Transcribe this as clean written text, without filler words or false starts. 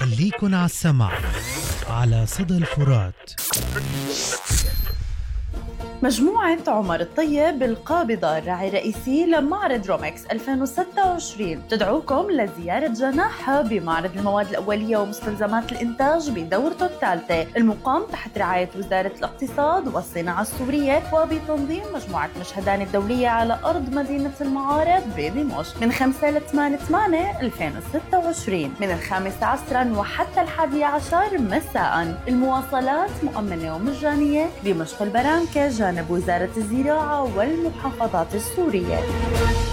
خليكن على السمع على صدى الفرات. مجموعة عمر الطيب القابضة الراعي الرئيسي لمعرض رومكس 2026 تدعوكم لزيارة جناحها بمعرض المواد الأولية ومستلزمات الإنتاج بدورته الثالثة المقام تحت رعاية وزارة الاقتصاد والصناعة السورية وبتنظيم مجموعة مشهدان الدولية على أرض مدينة المعارض بدمشق من 5 ل 8/8/2026 من 5 عصرا وحتى 11 مساء. المواصلات مؤمنة ومجانية دمشق البرانكة جانب وزارة الزراعة والمحافظات السورية.